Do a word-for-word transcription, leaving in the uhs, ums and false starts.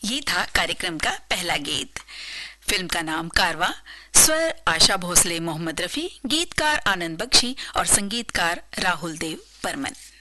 ये था कार्यक्रम का पहला गीत। फिल्म का नाम कारवा, स्वर आशा भोसले, मोहम्मद रफी, गीतकार आनंद बख्शी और संगीतकार राहुल देव बर्मन।